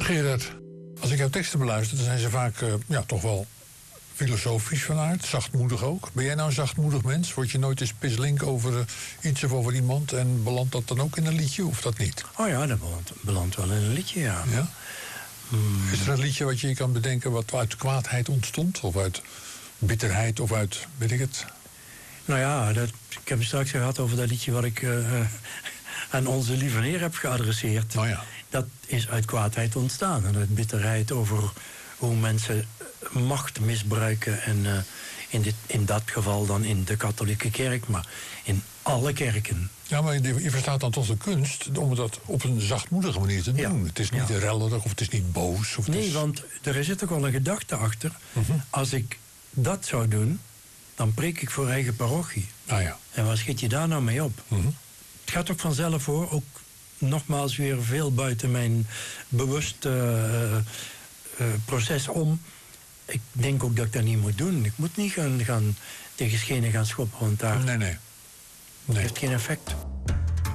Gerard, als ik jouw teksten beluister, dan zijn ze vaak toch wel filosofisch van aard, zachtmoedig ook. Ben jij nou een zachtmoedig mens? Word je nooit eens pislink over iets of over iemand en belandt dat dan ook in een liedje, of dat niet? Oh ja, dat belandt wel in een liedje, ja. Ja? Is er een liedje wat je kan bedenken wat uit kwaadheid ontstond? Of uit bitterheid of uit, weet ik het? Nou ja, ik heb het straks gehad over dat liedje wat ik aan onze lieve Heer heb geadresseerd. Oh ja. Dat is uit kwaadheid ontstaan. En uit bitterheid over hoe mensen macht misbruiken. En in dat geval dan in de katholieke kerk, maar in alle kerken. Ja, maar je verstaat dan toch de kunst om dat op een zachtmoedige manier te doen. Het is niet rellerig of het is niet boos. Of nee, want er zit ook wel een gedachte achter. Als ik dat zou doen, dan preek ik voor eigen parochie. Ah ja. En waar schiet je daar nou mee op? Het gaat ook vanzelf hoor. Ook nogmaals weer veel buiten mijn bewust proces om. Ik denk ook dat ik dat niet moet doen. Ik moet niet gaan tegen schenen gaan schoppen, want daar Nee. heeft geen effect.